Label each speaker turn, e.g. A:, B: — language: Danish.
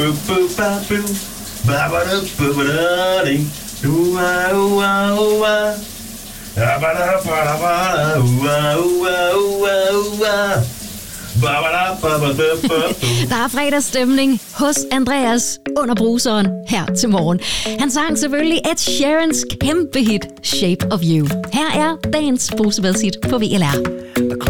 A: Der er fredagsstemning hos Andreas under bruseren her til morgen. Han sang selvfølgelig Ed Sheerans kæmpe hit Shape of You. Her er dagens brusebadshit på VLR.
B: The